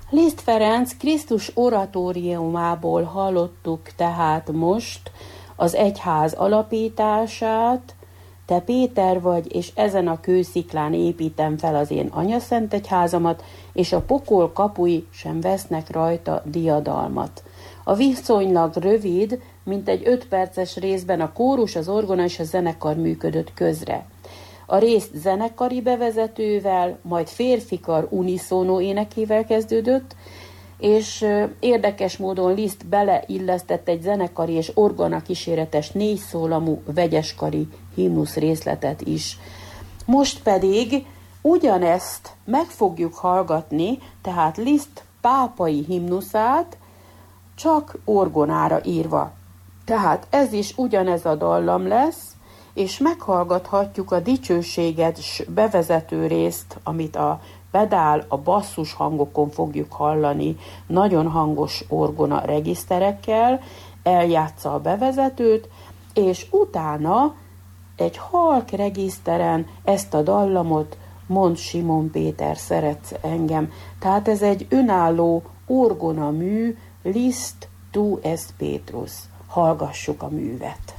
Liszt Ferenc Krisztus oratóriumából hallottuk tehát most az egyház alapítását. Te Péter vagy, és ezen a kősziklán építem fel az én anyaszent egyházamat, és a pokol kapui sem vesznek rajta diadalmat. A viszonylag rövid, mintegy 5 perces részben a kórus, az orgona és a zenekar működött közre. A részt zenekari bevezetővel, majd férfikar uniszónó énekével kezdődött, és érdekes módon Liszt beleillesztett egy zenekari és orgona kíséretes 4 szólamú vegyeskari himnusz részletet is. Most pedig ugyanezt meg fogjuk hallgatni, tehát Liszt pápai himnuszát, csak orgonára írva. Tehát ez is ugyanez a dallam lesz, és meghallgathatjuk a dicsőséges bevezető részt, amit a pedál, a basszus hangokon fogjuk hallani, nagyon hangos orgona regiszterekkel, eljátsza a bevezetőt, és utána egy halk regiszteren ezt a dallamot Mond Simon Péter, szeretsz engem. Tehát ez egy önálló orgona mű, Liszt tu es Petrus. Hallgassuk a művet.